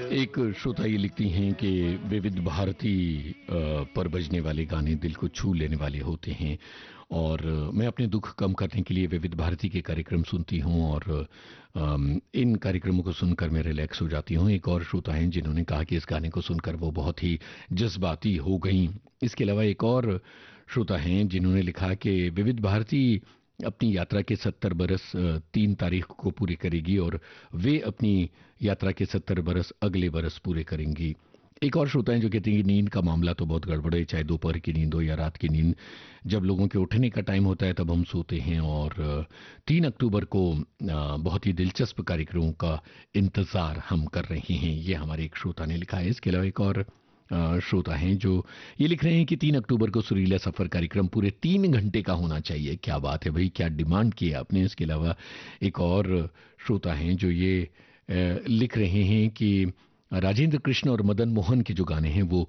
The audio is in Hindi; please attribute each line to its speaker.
Speaker 1: एक श्रोता ये लिखती हैं कि विविध भारती पर बजने वाले गाने दिल को छू लेने वाले होते हैं और मैं अपने दुख कम करने के लिए विविध भारती के कार्यक्रम सुनती हूं और इन कार्यक्रमों को सुनकर मैं रिलैक्स हो जाती हूं। एक और श्रोता हैं जिन्होंने कहा कि इस गाने को सुनकर वो बहुत ही जज्बाती हो गई। इसके अलावा एक और श्रोता हैं जिन्होंने लिखा कि विविध भारती अपनी यात्रा के 70 बरस 3 तारीख को पूरे करेगी और वे अपनी यात्रा के 70 बरस अगले बरस पूरे करेंगी। एक और श्रोता हैं जो कहते हैं कि नींद का मामला तो बहुत गड़बड़ है, चाहे दोपहर की नींद हो या रात की नींद। जब लोगों के उठने का टाइम होता है तब हम सोते हैं और 3 अक्टूबर को बहुत ही दिलचस्प कार्यक्रमों का इंतजार हम कर रहे हैं। ये हमारे एक श्रोता ने लिखा है। इसके अलावा एक और श्रोता हैं जो ये लिख रहे हैं कि 3 अक्टूबर को सुरीला सफर कार्यक्रम पूरे 3 घंटे का होना चाहिए। क्या बात है भाई, क्या डिमांड की है आपने। इसके अलावा एक और श्रोता हैं जो ये लिख रहे हैं कि राजेंद्र कृष्ण और मदन मोहन के जो गाने हैं वो